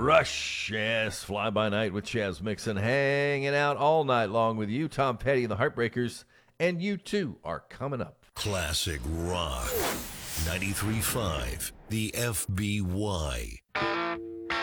Rush, yes, Fly By Night with Chaz Mixon, hanging out all night long with you, Tom Petty and the Heartbreakers, and you too are coming up. Classic Rock 93.5, the FBY.